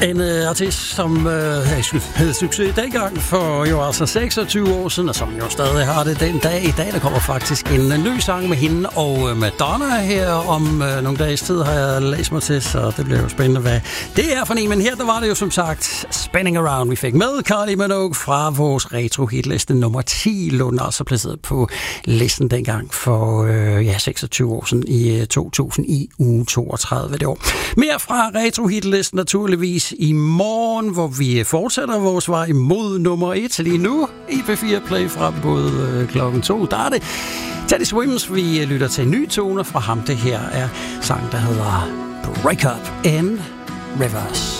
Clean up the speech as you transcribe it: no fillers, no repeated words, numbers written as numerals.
En artist, som havde succes dengang for jo altså 26 år siden, og som jo stadig har det den dag i dag. Der kommer faktisk en ny sang med hende og Madonna her om nogle dages tid, har jeg læst mig til, så det bliver jo spændende, hvad det er for en. Men her der var det jo som sagt Spinning Around, vi fik med Kylie Minogue fra vores retro-hitliste nummer 10, lå den altså placeret på listen dengang for 26 år siden i 2000 i uge 32 det år. Mere fra retro-hitlisten naturligvis i morgen, hvor vi fortsætter vores vej mod nummer 1 lige nu i P4 Play frem mod klokken 2. Der er det Teddy Swims, vi lytter til nye toner fra ham. Det her er sang, der hedder Break Up in Reverse.